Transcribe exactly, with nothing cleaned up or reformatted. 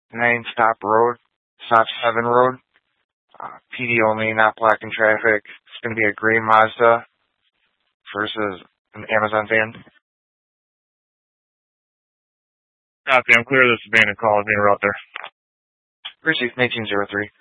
nine Stop Road, Stop seven Road. Uh, P D only, not blocking traffic. It's going to be a gray Mazda versus an Amazon van. Copy, I'm clear. This is abandoned call. I'll be right there. Received nineteen oh three.